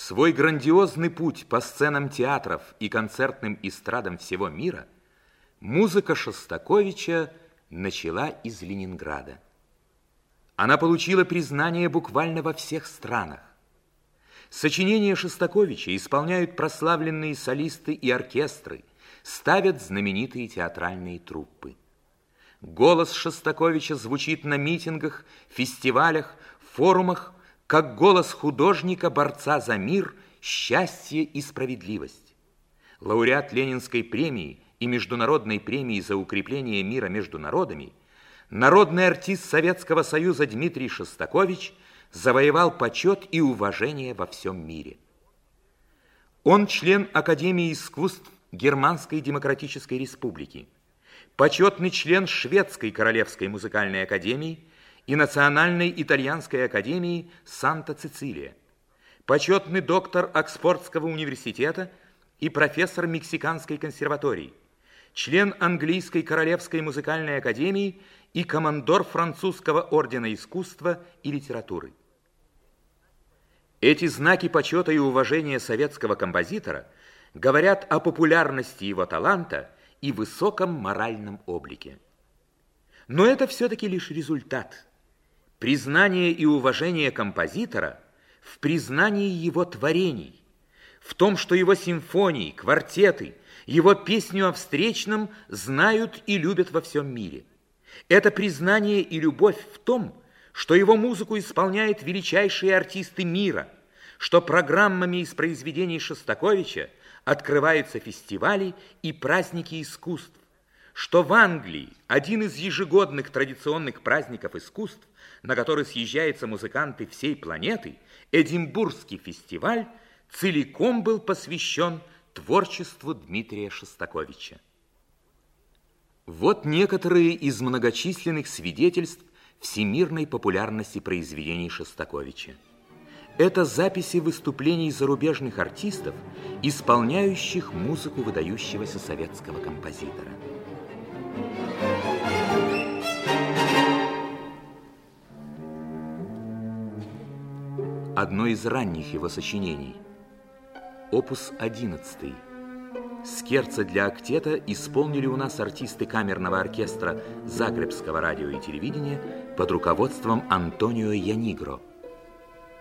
Свой грандиозный путь по сценам театров и концертным эстрадам всего мира музыка Шостаковича начала из Ленинграда. Она получила признание буквально во всех странах. Сочинения Шостаковича исполняют прославленные солисты и оркестры, ставят знаменитые театральные труппы. Голос Шостаковича звучит на митингах, фестивалях, форумах, как голос художника-борца за мир, счастье и справедливость. Лауреат Ленинской премии и Международной премии за укрепление мира между народами, народный артист Советского Союза Дмитрий Шостакович завоевал почет и уважение во всем мире. Он член Академии искусств Германской Демократической Республики, почетный член Шведской Королевской музыкальной академии и Национальной итальянской академии Санта-Цицилия, почетный доктор Оксфордского университета и профессор Мексиканской консерватории, член Английской Королевской музыкальной академии и командор Французского ордена искусства и литературы. Эти знаки почета и уважения советского композитора говорят о популярности его таланта и высоком моральном облике. Но это все-таки лишь результат. Признание и уважение композитора в признании его творений, в том, что его симфонии, квартеты, его песню о встречном знают и любят во всем мире. Это признание и любовь в том, что его музыку исполняют величайшие артисты мира, что программами из произведений Шостаковича открываются фестивали и праздники искусств, что в Англии один из ежегодных традиционных праздников искусств, на который съезжаются музыканты всей планеты, Эдинбургский фестиваль, целиком был посвящен творчеству Дмитрия Шостаковича. Вот некоторые из многочисленных свидетельств всемирной популярности произведений Шостаковича. Это записи выступлений зарубежных артистов, исполняющих музыку выдающегося советского композитора. Одно из ранних его сочинений, опус 11, скерцо для октета, исполнили у нас артисты камерного оркестра Загребского радио и телевидения под руководством Антонио Янигро.